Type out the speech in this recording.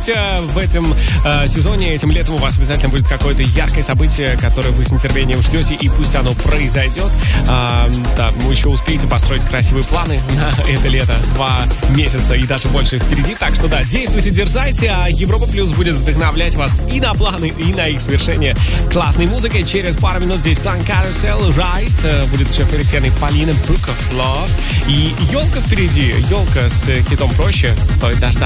Пусть в этом сезоне, этим летом у вас обязательно будет какое-то яркое событие, которое вы с нетерпением ждете, и пусть оно произойдет. Да, вы еще успеете построить красивые планы на это лето. 2 месяца и даже больше впереди. Так что да, действуйте, дерзайте, а Европа Плюс будет вдохновлять вас и на планы, и на их свершение классной музыкой. Через пару минут здесь план Carousel, Right. Будет еще Феликс Ян и Полина, Book of Love. И елка впереди. Елка с хитом «Проще». Стоит дождаться.